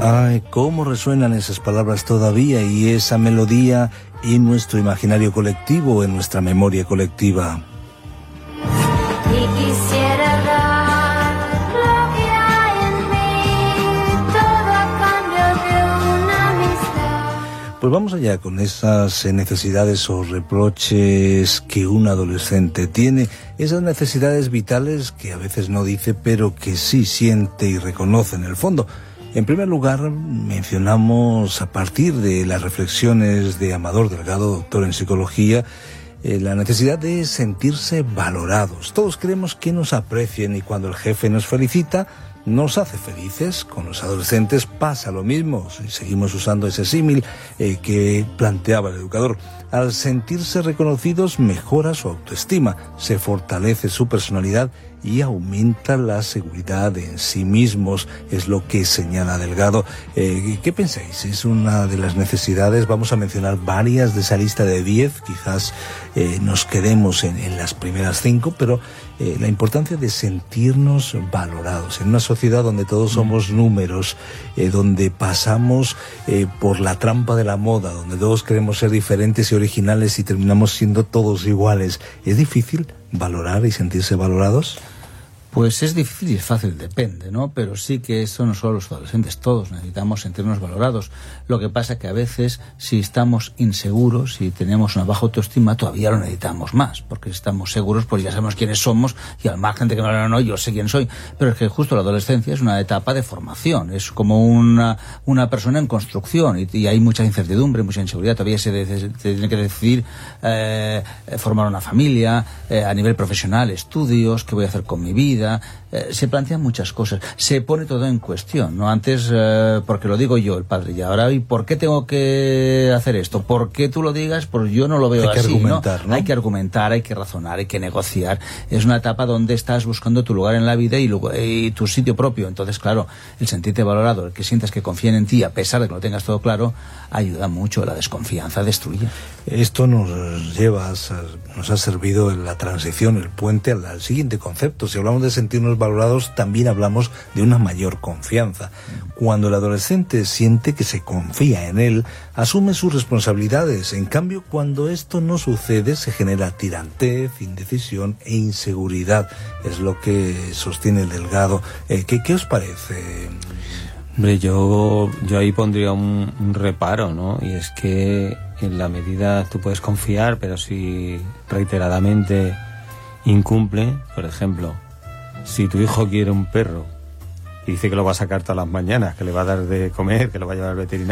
Ay, cómo resuenan esas palabras todavía y esa melodía en nuestro imaginario colectivo, en nuestra memoria colectiva. Y quisiera dar lo que hay en mí, todo a cambio de una amistad. Pues vamos allá con esas necesidades o reproches que un adolescente tiene, esas necesidades vitales que a veces no dice, pero que sí siente y reconoce en el fondo. En primer lugar, mencionamos a partir de las reflexiones de Amador Delgado, doctor en psicología, la necesidad de sentirse valorados. Todos queremos que nos aprecien y cuando el jefe nos felicita, nos hace felices. Con los adolescentes pasa lo mismo. Seguimos usando ese símil que planteaba el educador. Al sentirse reconocidos, mejora su autoestima, se fortalece su personalidad y aumenta la seguridad en sí mismos, es lo que señala Delgado. ¿Qué pensáis? ¿Es una de las necesidades? Vamos a mencionar varias de esa lista de 10, quizás nos quedemos en las primeras 5, pero la importancia de sentirnos valorados en una sociedad donde todos somos números, donde pasamos por la trampa de la moda, donde todos queremos ser diferentes y originales y terminamos siendo todos iguales. ¿Es difícil valorar y sentirse valorados? Pues es difícil y es fácil, depende, ¿no? Pero sí que eso no solo los adolescentes, todos necesitamos sentirnos valorados. Lo que pasa que a veces, si estamos inseguros, si tenemos una baja autoestima, todavía lo necesitamos más, porque estamos seguros, pues ya sabemos quiénes somos, y al margen de que no, yo sé quién soy. Pero es que justo la adolescencia es una etapa de formación, es como una persona en construcción, y hay mucha incertidumbre, mucha inseguridad. Todavía se tiene que decidir formar una familia, a nivel profesional, estudios, qué voy a hacer con mi vida. Se plantean muchas cosas, se pone todo en cuestión, ¿no? Antes, porque lo digo yo, el padre, y ahora, ¿y por qué tengo que hacer esto? ¿Por qué tú lo digas? Pues yo no lo veo así, ¿no? Hay que argumentar, hay que razonar, hay que negociar. Es una etapa donde estás buscando tu lugar en la vida y tu sitio propio. Entonces, claro, el sentirte valorado, el que sientas que confíen en ti, a pesar de que no tengas todo claro, ayuda mucho. La desconfianza destruye. Esto nos ha servido en la transición, el puente al siguiente concepto. Si hablamos de sentirnos valorados, también hablamos de una mayor confianza. Cuando el adolescente siente que se confía en él, asume sus responsabilidades. En cambio, cuando esto no sucede, se genera tirantez, indecisión e inseguridad. Es lo que sostiene el Delgado. ¿Qué os parece? Hombre, yo ahí pondría un reparo, ¿no? Y es que en la medida tú puedes confiar, pero si reiteradamente incumple, por ejemplo, si tu hijo quiere un perro y dice que lo va a sacar todas las mañanas, que le va a dar de comer, que lo va a llevar al veterinario,